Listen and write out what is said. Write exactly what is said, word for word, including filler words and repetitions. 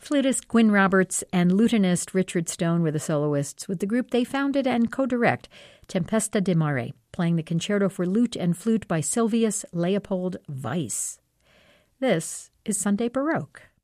Flutist Gwyn Roberts and lutenist Richard Stone were the soloists, with the group they founded and co-direct, Tempesta di Mare, playing the concerto for lute and flute by Silvius Leopold Weiss. This is Sunday Baroque.